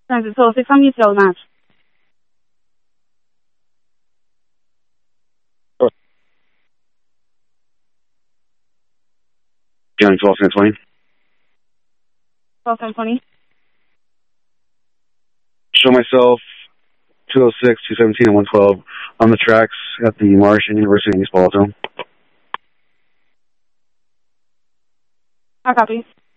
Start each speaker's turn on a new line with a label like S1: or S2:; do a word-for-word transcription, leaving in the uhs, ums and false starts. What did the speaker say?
S1: Transit two oh six, how many tail match?
S2: County twelve ten twenty.
S1: twelve ten twenty.
S2: Show myself two oh six, two seventeen, and one twelve on the tracks at the Marsh and University in East Ball Zone.
S1: I copy.